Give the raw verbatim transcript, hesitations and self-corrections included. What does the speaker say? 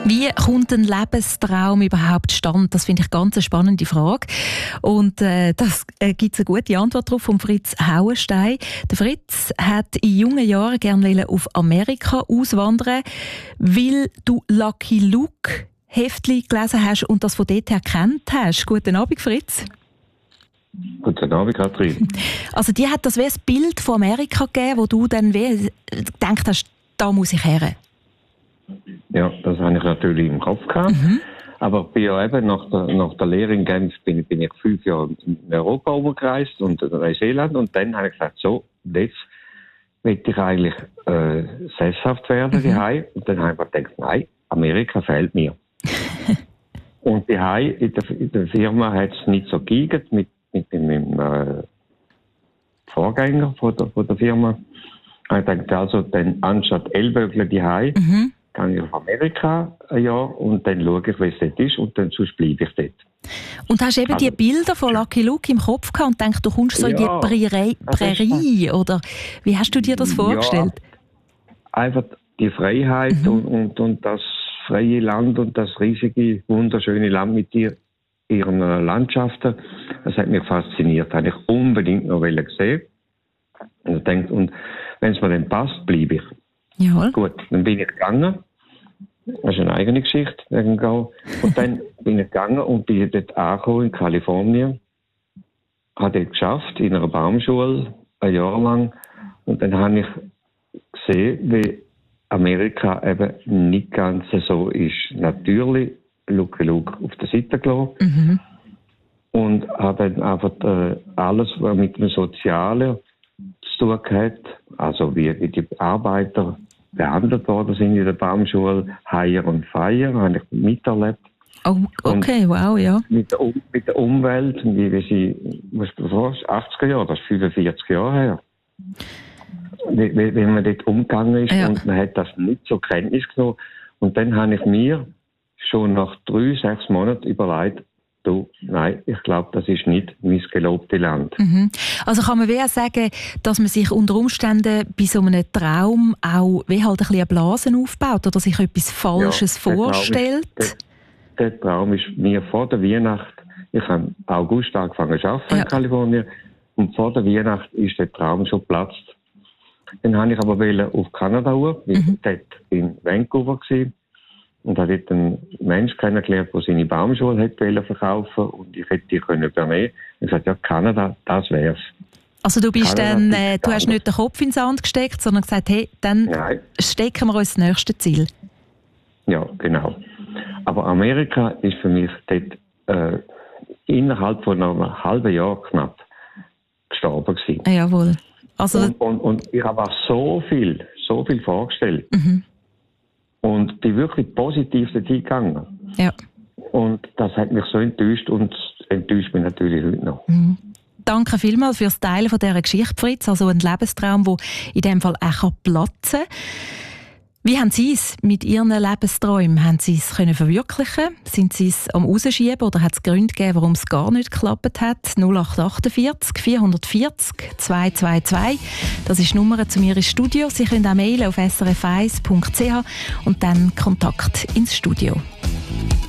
Wie kommt ein Lebenstraum überhaupt stand? Das finde ich ganz eine spannende Frage. Und äh, das äh, gibt es eine gute Antwort darauf von Fritz Hauenstein. Der Fritz hat in jungen Jahren gerne auf Amerika auswandern, weil du Lucky Luke Heftli gelesen hast und das von dort her kennt hast. Guten Abend, Fritz. Guten Abend, Katrin. Also die hat das wie ein Bild von Amerika gegeben, wo du dann wie gedacht hast, da muss ich her. Ja, das habe ich natürlich im Kopf gehabt. Mhm. Aber bin ja eben nach der, nach der Lehre in Genf bin, bin ich fünf Jahre in Europa umgereist und in Neuseeland. Und dann habe ich gesagt, so, jetzt will ich eigentlich äh, sesshaft werden, die mhm. Und dann habe ich mir gedacht, nein, Amerika fehlt mir. Und die in der, in der Firma hat es nicht so geigert mit, mit meinem äh, Vorgänger von der, von der Firma. Ich dachte also, dann anstatt Ellbögler die mhm. gehe ich auf Amerika ein Jahr und dann schaue ich, wie es dort ist und dann sonst bleibe ich dort. Und hast eben also, die Bilder von Lucky Luke im Kopf gehabt und denkst, du kommst so ja, in die Prärie, Prärie oder wie hast du dir das vorgestellt? Ja, einfach die Freiheit mhm. und, und, und das freie Land und das riesige, wunderschöne Land mit ihr, ihren Landschaften, das hat mich fasziniert. Das habe ich unbedingt noch gesehen. Und, denkt, und wenn es mir dann passt, bleibe ich. Jawohl. Gut, dann bin ich gegangen. Das ist eine eigene Geschichte. Und dann bin ich gegangen und bin dort angekommen in Kalifornien. Habe dort geschafft, in einer Baumschule, ein Jahr lang. Und dann habe ich gesehen, wie Amerika eben nicht ganz so ist. Natürlich, Lucky Luke auf der Seite gelassen. Mhm. Und habe dann einfach äh, alles, was mit dem Sozialen zu tun hat, also wie die Arbeiter behandelt worden sind in der Baumschule, Hire und Fire, habe ich miterlebt. Oh, okay, und wow, ja. Mit der, um- mit der Umwelt, wie, wie sie, was du sagst, achtziger Jahre, das ist fünfundvierzig Jahre her. Wie, wie, wie man dort umgegangen ist ja. Und man hat das nicht zur Kenntnis genommen. Und dann habe ich mir schon nach drei, sechs Monaten überlegt, du, nein, ich glaube, das ist nicht mein gelobtes Land. Mhm. Also kann man wie auch sagen, dass man sich unter Umständen bei so einem Traum auch wie halt ein bisschen eine Blase aufbaut oder sich etwas Falsches ja, vorstellt? Der Traum, ist, der, der Traum ist mir vor der Weihnacht, ich habe im August angefangen zu arbeiten ja. in Kalifornien und vor der Weihnacht ist der Traum schon geplatzt. Dann wollte ich aber auf Kanada hoch, weil ich mhm. dort in Vancouver war. Und habe dort einen Menschen kennengelernt, der seine Baumschule hätte verkaufen und ich hätte die können übernehmen. Ich habe gesagt, ja, Kanada, das wär's. Also du bist Kanada dann, äh, du hast nicht den Kopf ins Sand gesteckt, sondern gesagt, hey, dann Nein. stecken wir uns das nächste Ziel. Ja, genau. Aber Amerika ist für mich dort äh, innerhalb von einem halben Jahr knapp gestorben gewesen. Jawohl. Also und, und, und ich habe auch so viel, so viel vorgestellt. Mhm. Und bin wirklich positiv dort hingegangen. Ja. Und das hat mich so enttäuscht und enttäuscht mich natürlich heute noch. Mhm. Danke vielmals fürs Teilen von dieser Geschichte, Fritz. Also ein Lebenstraum, der in diesem Fall auch platzen kann. Wie haben Sie es mit Ihren Lebensträumen? Haben Sie es können verwirklichen? Sind Sie es am Rausschieben oder hat es Gründe gegeben, warum es gar nicht geklappt hat? null acht achtundvierzig vierhundertvierzig zweihundertzweiundzwanzig. Das ist die Nummer zu mir ins Studio. Sie können auch mailen auf s r f eins punkt c h und dann Kontakt ins Studio.